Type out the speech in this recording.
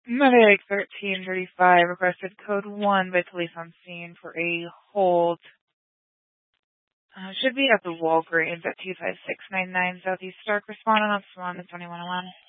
Monday, 13:35, requested code 1 by police on scene for a hold. Should be at the Walgreens at 25699 Southeast Stark. Respondent on Swan, 2101.